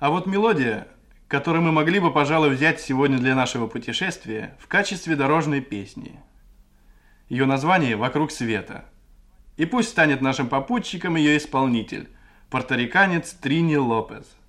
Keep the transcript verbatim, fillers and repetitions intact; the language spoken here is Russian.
А вот мелодия, которую мы могли бы, пожалуй, взять сегодня для нашего путешествия в качестве дорожной песни. Ее название «Вокруг света». И пусть станет нашим попутчиком ее исполнитель, порториканец Трини Лопес.